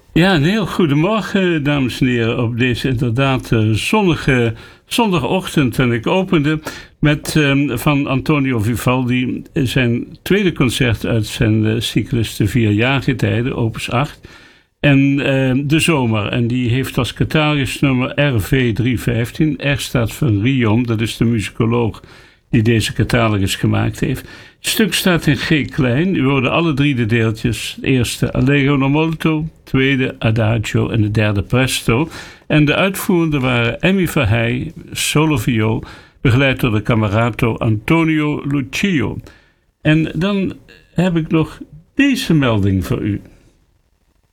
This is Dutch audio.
Ja, een heel goedemorgen, dames en heren, op deze inderdaad zonnige zondagochtend. En ik opende met van Antonio Vivaldi zijn tweede concert uit zijn cyclus De Vier Jaargetijden, opus 8. En de zomer, en die heeft als catalogus-nummer RV315. R staat voor Riom, dat is de muzikoloog die deze catalogus gemaakt heeft. Het stuk staat in G klein. U hoorde alle drie de deeltjes. Het eerste Allegro non molto, tweede Adagio en de derde Presto. En de uitvoerenden waren Emmy Verheij, solo viool, begeleid door de camerato Antonio Lucio. En dan heb ik nog deze melding voor u.